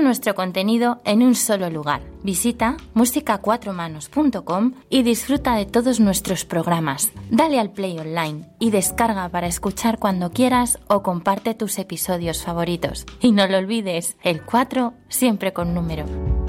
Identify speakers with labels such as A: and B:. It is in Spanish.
A: todo nuestro contenido en un solo lugar. Visita musicacuatromanos.com y disfruta de todos nuestros programas. Dale al play online y descarga para escuchar cuando quieras o comparte tus episodios favoritos. Y no lo olvides, el 4 siempre con número.